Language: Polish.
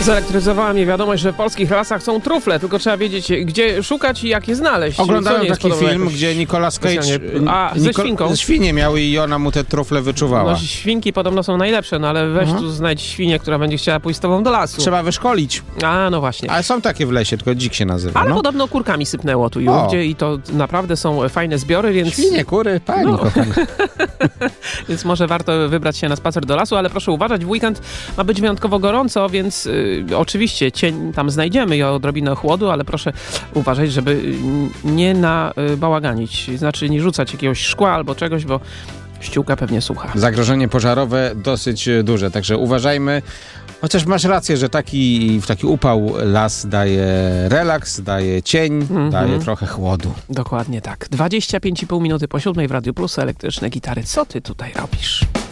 Zelektryzowała mnie wiadomość, że w polskich lasach są trufle, tylko trzeba wiedzieć, gdzie szukać i jak je znaleźć. Oglądałem taki film, gdzie Nicolas Cage ze świnką. Świnie miały i ona mu te trufle wyczuwała. No, świnki podobno są najlepsze, no ale weź tu znajdź świnię, która będzie chciała pójść z tobą do lasu. Trzeba wyszkolić. A, no właśnie. Ale są takie w lesie, tylko dzik się nazywa. Ale podobno kurkami sypnęło tu i ówdzie i to naprawdę są fajne zbiory, więc... Świnie, kury, pani kochana. Więc może warto wybrać się na spacer do lasu, ale proszę uważać, w weekend ma być wyjątkowo gorąco, więc oczywiście cień tam znajdziemy i odrobinę chłodu, ale proszę uważać, żeby nie nabałaganić, znaczy nie rzucać jakiegoś szkła albo czegoś, bo ściółka pewnie sucha. Zagrożenie pożarowe dosyć duże, także uważajmy. Chociaż masz rację, że taki upał las daje relaks, daje cień, daje trochę chłodu. Dokładnie tak. 25,5 minuty po 7 w Radiu Plus, elektryczne gitary. Co ty tutaj robisz?